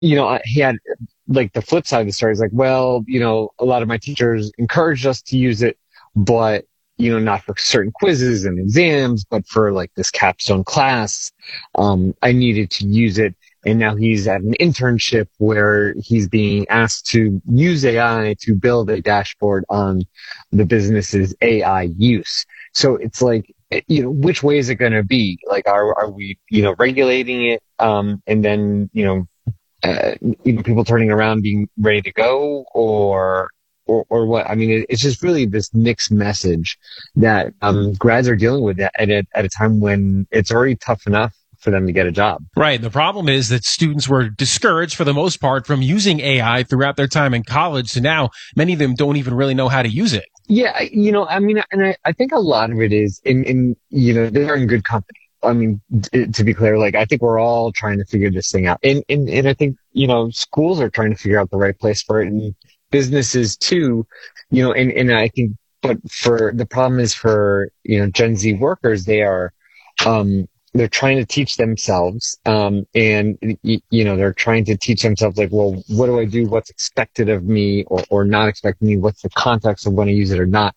he had like the flip side of the story is like, well, a lot of my teachers encouraged us to use it, but, not for certain quizzes and exams, but for like this capstone class, I needed to use it. And now he's at an internship where he's being asked to use AI to build a dashboard on the business's AI use. So it's like, which way is it going to be? Like, are we, regulating it? And then, people turning around being ready to go or what? I mean, it's just really this mixed message that, grads are dealing with at a time when it's already tough enough for them to get a job. Right. The problem is that students were discouraged for the most part from using AI throughout their time in college. So now many of them don't even really know how to use it. Yeah. I mean, and I think a lot of it is they're in good company. I mean, to be clear, like, I think we're all trying to figure this thing out. And I think, schools are trying to figure out the right place for it, and businesses too, and I think, but for the problem is for, Gen Z workers, they're trying to teach themselves, and, they're trying to teach themselves like, well, what do I do? What's expected of me or not expected of me? What's the context of when I use it or not?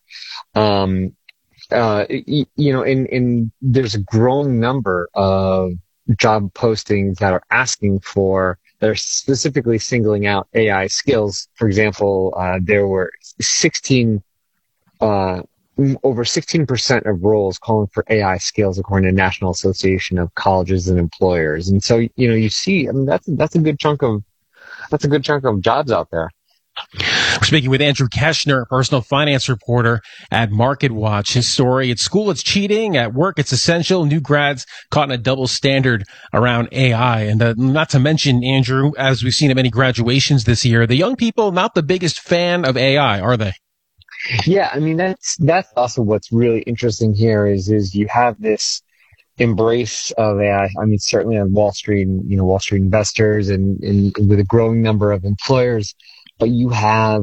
And there's a growing number of job postings that are specifically singling out AI skills. For example, there were over 16% of roles calling for AI skills, according to National Association of Colleges and Employers. And so, you see, I mean, that's a good chunk of jobs out there. We're speaking with Andrew Keshner, personal finance reporter at MarketWatch. His story: at school, it's cheating; at work, it's essential. New grads caught in a double standard around AI. And not to mention, Andrew, as we've seen at many graduations this year, the young people not the biggest fan of AI, are they? Yeah, I mean, that's also what's really interesting here is you have this embrace of AI. I mean, certainly on Wall Street, Wall Street investors and with a growing number of employers. But you have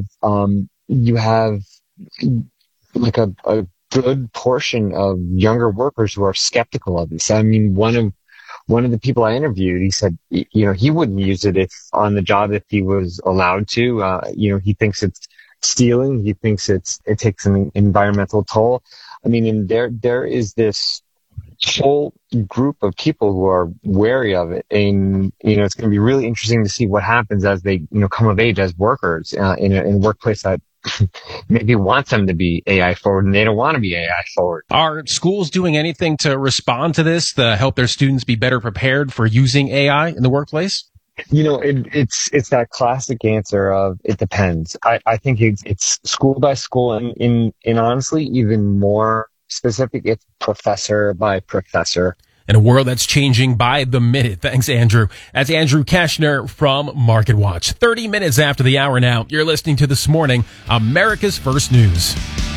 like a good portion of younger workers who are skeptical of this. I mean, one of the people I interviewed, he said, he wouldn't use it if on the job if he was allowed to. He thinks it's stealing. He thinks it takes an environmental toll. I mean, and there is this whole group of people who are wary of it, and it's going to be really interesting to see what happens as they come of age as workers in a workplace that maybe wants them to be AI forward and they don't want to be AI forward. Are schools doing anything to respond to this, to help their students be better prepared for using AI in the workplace? It's that classic answer of it depends. I think it's school by school, and honestly even more specific, it's professor by professor. In a world that's changing by the minute. Thanks, Andrew. That's Andrew Keshner from MarketWatch. 30 minutes after the hour now, you're listening to This Morning, America's First News.